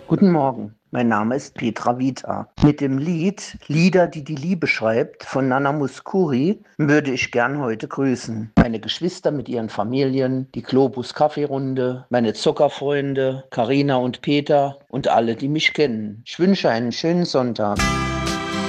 Guten Morgen, mein Name ist Petra Vita. Mit dem Lied Lieder, die die Liebe schreibt von Nana Mouskouri würde ich gern heute grüßen. Meine Geschwister mit ihren Familien, die Globus Kaffeerunde, meine Zockerfreunde, Karina und Peter und alle, die mich kennen. Ich wünsche einen schönen Sonntag.